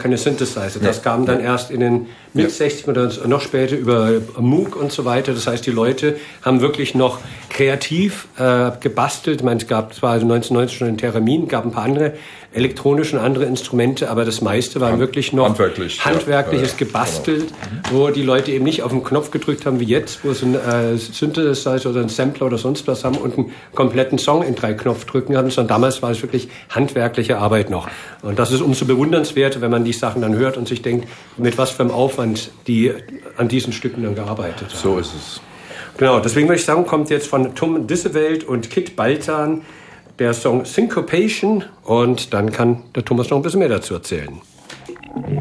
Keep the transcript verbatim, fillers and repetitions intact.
keine Synthesizer. Das nee. kam dann nee. erst in den Mit-sechzigern oder noch später über Moog und so weiter. Das heißt, die Leute haben wirklich noch kreativ äh, gebastelt. Ich meine, es gab zwar neunzehnhundertneunzig schon den Theremin, gab ein paar andere elektronische und andere Instrumente, aber das meiste war Hand, wirklich noch handwerklich, handwerkliches ja. gebastelt, genau. wo die Leute eben nicht auf den Knopf gedrückt haben wie jetzt, wo sie einen äh, Synthesizer oder einen Sampler oder sonst was haben und einen kompletten Song in drei Knopfdrücken haben, sondern damals war es wirklich handwerkliche Arbeit noch. Und das ist umso bewundernswerter, wenn man die Sachen dann hört und sich denkt, mit was für einem Aufwand die an diesen Stücken dann gearbeitet haben. So ist es. Genau, deswegen würde ich sagen, kommt jetzt von Tom Dissewelt und Kit Baltan der Song Syncopation und dann kann der Thomas noch ein bisschen mehr dazu erzählen.